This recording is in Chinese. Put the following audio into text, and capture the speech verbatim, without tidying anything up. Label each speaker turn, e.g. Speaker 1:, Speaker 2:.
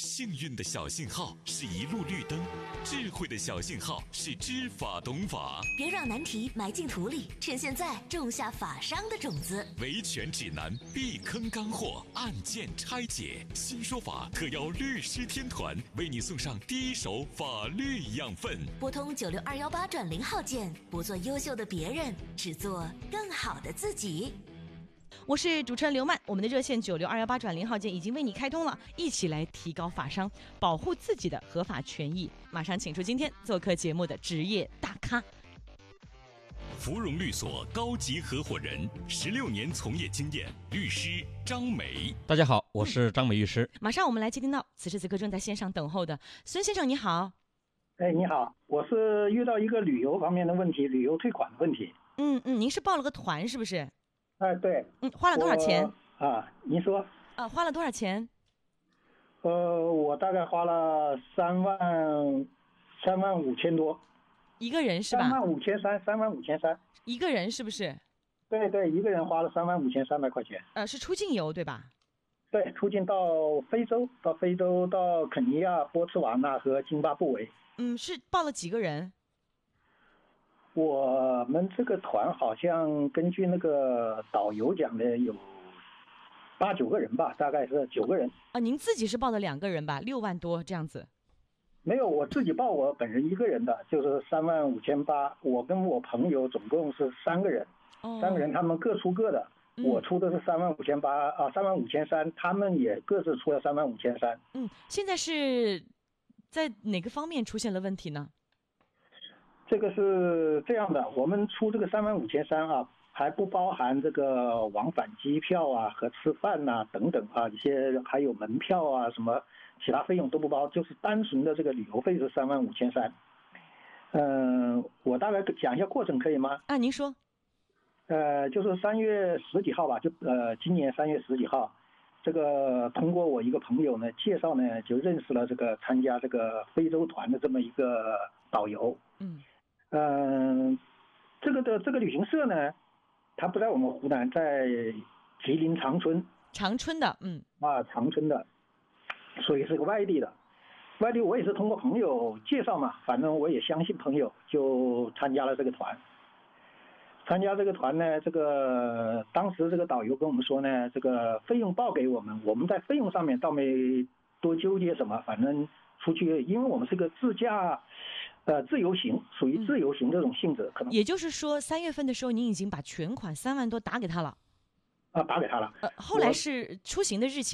Speaker 1: 幸运的小信号是一路绿灯，智慧的小信号是知法懂法。
Speaker 2: 别让难题埋进土里，趁现在种下法商的种子。
Speaker 1: 维权指南，避坑干货，案件拆解，新说法特邀律师天团为你送上第一手法律养分。
Speaker 2: 拨通九六二幺八转零号键，不做优秀的别人，只做更好的自己。
Speaker 3: 我是主持人刘曼，我们的热线九六二幺八转零号键已经为你开通了，一起来提高法商，保护自己的合法权益。马上请出今天做客节目的职业大咖，
Speaker 1: 芙蓉律所高级合伙人，十六年从业经验，律师张梅。
Speaker 4: 大家好，我是张梅律师。
Speaker 3: 马上我们来接听到此时此刻正在线上等候的孙先生，你好。
Speaker 5: 哎，你好，我是遇到一个旅游方面的问题，旅游退款的问题。
Speaker 3: 嗯嗯，您是报了个团是不是？
Speaker 5: 哎，对。
Speaker 3: 嗯，花了多少钱？
Speaker 5: 啊，您说。
Speaker 3: 啊，花了多少钱？
Speaker 5: 呃，我大概花了三万，三万五千多。
Speaker 3: 一个人是吧？
Speaker 5: 三万五千三，三万五千三。
Speaker 3: 一个人是不是？
Speaker 5: 对对，一个人花了三万五千三百块钱。
Speaker 3: 呃，是出境游对吧？
Speaker 5: 对，出境到非洲，到非洲到肯尼亚、波茨瓦纳和津巴布韦。
Speaker 3: 嗯，是报了几个人？
Speaker 5: 我们这个团好像根据那个导游讲的有八九个人吧，大概是九个人。
Speaker 3: 啊，您自己是报的两个人吧？六万多这样子。
Speaker 5: 没有，我自己报我本人一个人的，就是三万五千八。我跟我朋友总共是三个人，哦、三个人他们各出各的。嗯、我出的是三万五千八啊，三万五千三，他们也各自出了三万五千三。
Speaker 3: 嗯，现在是在哪个方面出现了问题呢？
Speaker 5: 这个是这样的，我们出这个三万五千三啊，还不包含这个往返机票啊和吃饭呐、啊、等等啊，一些还有门票啊什么其他费用都不包，就是单纯的这个旅游费是三万五千三。嗯，我大概讲一下过程可以吗？
Speaker 3: 啊，您说。
Speaker 5: 呃，就是三月十几号吧，就呃今年三月十几号，这个通过我一个朋友呢介绍呢，就认识了这个参加这个非洲团的这么一个导游。嗯。嗯、呃，这个的这个旅行社呢，它不在我们湖南，在吉林长春。
Speaker 3: 长春的，嗯。
Speaker 5: 啊，长春的，所以是个外地的。外地我也是通过朋友介绍嘛，反正我也相信朋友，就参加了这个团。参加这个团呢，这个当时这个导游跟我们说呢，这个费用报给我们，我们在费用上面倒没多纠结什么，反正出去，因为我们是个自驾。呃，自由行属于自由行这种性质，嗯、可能
Speaker 3: 也就是说，三月份的时候，您已经把全款三万多打给他了。
Speaker 5: 啊，打给他了。
Speaker 3: 呃，后来是出行的日期。